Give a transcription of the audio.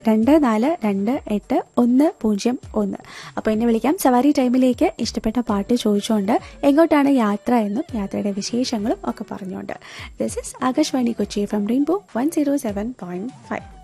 24281001. അപ്പോൾ എന്നെ വിളിക്കാം. സവാരി ടൈമിലേക്ക് ഇഷ്ടപ്പെട്ട പാട്ട് ചോദിച്ചുകൊണ്ട് എങ്ങോട്ടാണ് യാത്ര എന്നും യാത്രയുടെ വിശേഷങ്ങളും ഒക്കെ പറഞ്ഞുകൊണ്ട്. This is Akashvani Kochi FM rainbow 107.5.